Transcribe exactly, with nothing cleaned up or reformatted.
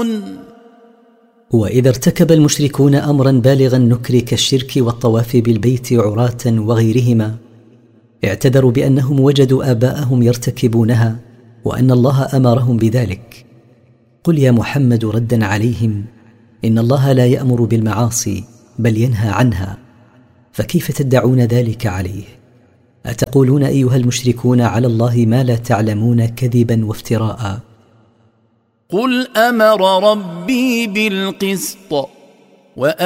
تعلمون. وإذا ارتكب المشركون أمرا بالغ النكر كالشرك والطواف بالبيت عراة وغيرهما، اعتذروا بأنهم وجدوا آباءهم يرتكبونها وأن الله أمرهم بذلك. قل يا محمد ردا عليهم: إن الله لا يأمر بالمعاصي بل ينهى عنها، فكيف تدعون ذلك عليه؟ أتقولون أيها المشركون على الله ما لا تعلمون كذبا وافتراء؟ قل أمر ربي بالقسط